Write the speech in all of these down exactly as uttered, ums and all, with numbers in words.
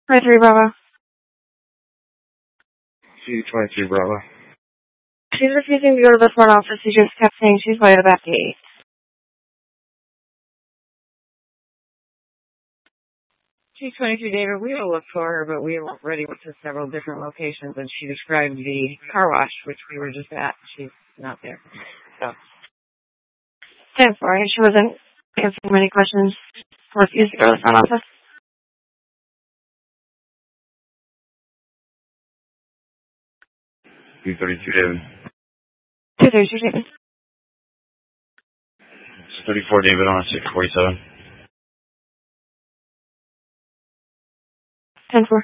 twenty-three Bravo. C twenty-three Bravo. She's refusing to go to the front office. She just kept saying she's by the back gate. G twenty-three David, we will look for her, but we already went to several different locations, and she described the car wash, which we were just at. She's not there. So. ten four. She wasn't answering many questions. Refused to go to the front office. two thirty-two David. two thirty-two David. It's thirty-four David on a six forty-seven. ten four.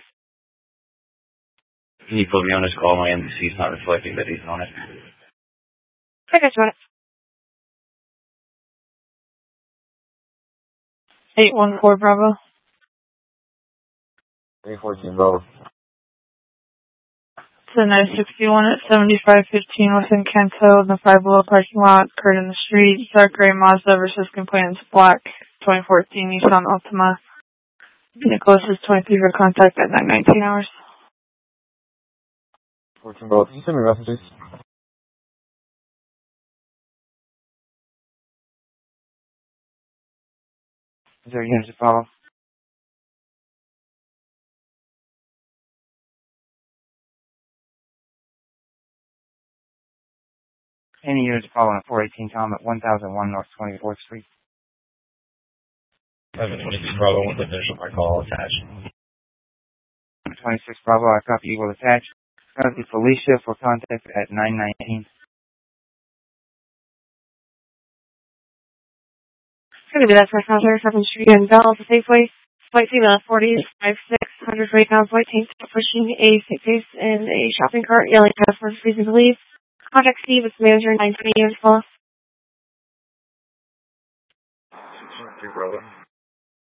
Can you put me on his call? My M V C is not reflecting that he's on it. I got you on it. eight one four Bravo. three fourteen Bravo. It's a nine sixty-one at seventy-five fifteen within Canto in the Five Below parking lot. Occurred in the street. Dark gray Mazda versus complainant's black. twenty fourteen Nissan Altima. Nicholas is twenty-three for contact at nine nineteen hours. fourteen Bravo. Can you send me messages? Is there a unit to follow? Any unit to follow on four eighteen Tom at one thousand one North twenty-fourth Street. seven twenty-six Bravo, with the finish of my call attached. twenty-six Bravo, I copy you will attach. Currently Felicia for contact at nine nineteen. It's going to be that first house there, seventh Street and Bell, the Safeway. White female, forty, five six, one hundred forty pounds, white tank, pushing a suitcase in a shopping cart, yelling passwords, reason to leave. Contact Steve, it's manager, nine twenty units, follow. Bravo.